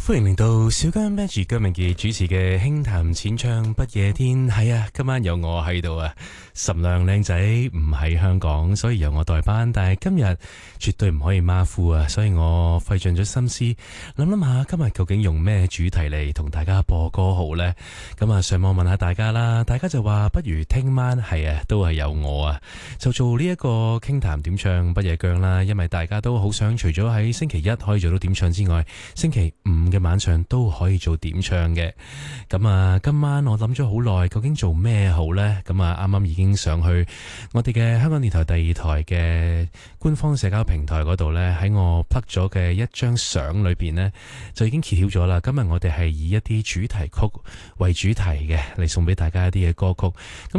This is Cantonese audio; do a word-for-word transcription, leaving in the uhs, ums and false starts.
歡迎嚟到小姜 Magic 姜明傑主持嘅輕談淺唱不夜天。係啊，今晚有我喺度啊，岑亮靚仔唔喺香港，所以由我代班。但係今日絕對唔可以馬虎啊，所以我費盡咗心思諗諗下今日究竟用咩主題嚟同大家播歌好呢？咁啊上網問下大家啦，大家就話不如聽晚係啊，都係有我啊，就做呢一個輕談點唱不夜姜啦。因為大家都好想除咗喺星期一可以做到點唱之外，星期五嘅晚上都可以做點唱嘅。咁啊今晚我諗咗好耐，究竟做咩好呢？咁啊啱啱已經上去我哋嘅香港電台第二台嘅官方社交平台嗰度呢，喺我 plug 咗嘅一張相裏邊呢，就已經揭曉咗啦。今日我哋係以一啲主題曲為主題嘅嚟送俾大家一啲嘅歌曲。咁